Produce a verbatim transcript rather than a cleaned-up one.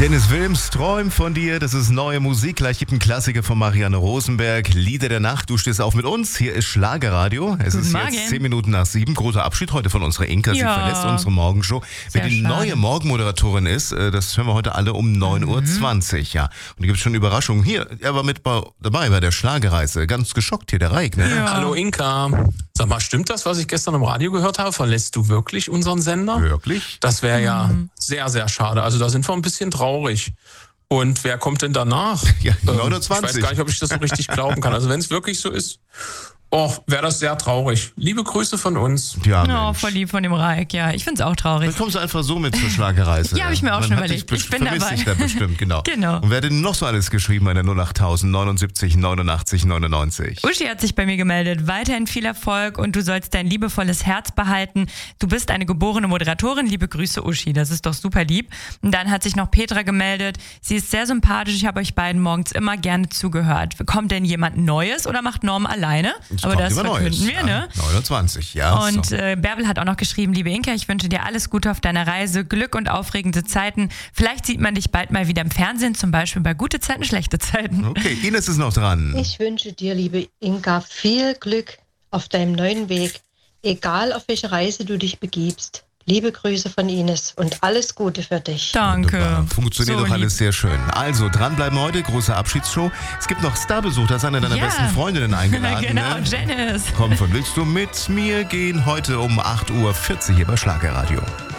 Dennis Wilms, Träum von dir, das ist neue Musik. Gleich gibt ein Klassiker von Marianne Rosenberg, Lieder der Nacht. Du stehst auf mit uns, hier ist Schlagerradio. Es Guten ist Morgen. jetzt zehn Minuten nach sieben. Großer Abschied heute von unserer Inka, sie Ja. verlässt unsere Morgenshow. Sehr Wer die schade. neue Morgenmoderatorin ist, äh, das hören wir heute alle um neun Uhr zwanzig. Ja. Und da gibt es schon Überraschungen. Hier, er war mit bei, dabei bei der Schlagerreise. Ganz geschockt hier, der Reik, ne? Ja. Hallo Inka. Sag mal, stimmt das, was ich gestern im Radio gehört habe? Verlässt du wirklich unseren Sender? Wirklich? Das wäre ja sehr, sehr schade. Also da sind wir ein bisschen traurig. Und wer kommt denn danach? Ja, Ähm, neun Uhr Ich zwanzig. weiß gar nicht, ob ich das so richtig glauben kann. Also wenn es wirklich so ist, oh, wäre das sehr traurig. Liebe Grüße von uns. Ja, Oh, Mensch. voll lieb von dem Reik, ja. Ich find's auch traurig. Dann kommst du einfach so mit zur Schlagerreise. Ja, hab ich mir auch Man schon hat überlegt. dich Ich bin vermisst dabei. dich da bestimmt, genau. Genau. Und wer hat denn noch so alles geschrieben bei der null acht null null neun neunundachtzig neunundneunzig? Uschi hat sich bei mir gemeldet. Weiterhin viel Erfolg und du sollst dein liebevolles Herz behalten. Du bist eine geborene Moderatorin. Liebe Grüße, Uschi. Das ist doch super lieb. Und dann hat sich noch Petra gemeldet. Sie ist sehr sympathisch. Ich habe euch beiden morgens immer gerne zugehört. Kommt denn jemand Neues oder macht Norm alleine? Es Aber kommt das immer verkünden Neues. wir, ne? Ja, neunundzwanzig, ja. Und so. äh, Bärbel hat auch noch geschrieben, liebe Inka, ich wünsche dir alles Gute auf deiner Reise, Glück und aufregende Zeiten. Vielleicht sieht man dich bald mal wieder im Fernsehen, zum Beispiel bei gute Zeiten, schlechte Zeiten. Okay, Ines ist noch dran. Ich wünsche dir, liebe Inka, viel Glück auf deinem neuen Weg, egal auf welche Reise du dich begibst. Liebe Grüße von Ines und alles Gute für dich. Danke. Wunderbar. Funktioniert So doch alles lieb. sehr schön. Also, dranbleiben heute, große Abschiedsshow. Es gibt noch Starbesuch, da ist eine deiner Ja. besten Freundinnen eingeladen. Genau, ne? Janice. Komm, von willst du mit mir gehen? Heute um acht Uhr vierzig hier bei Schlagerradio.